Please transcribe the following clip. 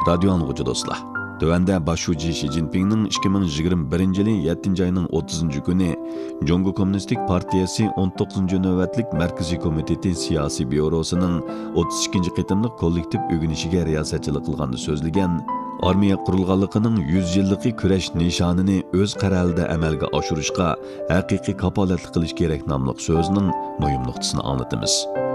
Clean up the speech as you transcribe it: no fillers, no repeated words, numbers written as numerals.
Radio anlıqçı dostlar. Tövəndə başçı Xi Jinping'nin 2021 yılı 7 ayının 30 günü Jongo Kommunistik Partiyası 19. növbətlik Mərkəzi Komiteti Siyasi Bürosunun 32. qitimliq kollektiv ögünüşüge riyasətçilik qılğanını sözləyən, armiya qurulğanlığının 100 yıllıqı küreş nişanını öz qararında əməlgə aşırışqa haqiqi kapalatlı qilish kerak namlıq sözünün mühim noktasını anlatımız.